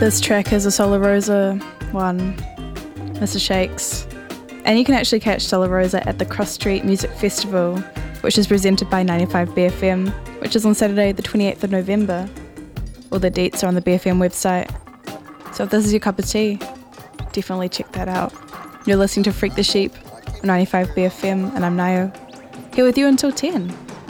This track is a Solar Rosa one, Mr. Shakes. And you can actually catch Solar Rosa at the Cross Street Music Festival, which is presented by 95BFM, which is on Saturday the 28th of November. All the dates are on the BFM website. So if this is your cup of tea, definitely check that out. You're listening to Freak the Sheep on 95BFM, and I'm Nayo, here with you until 10.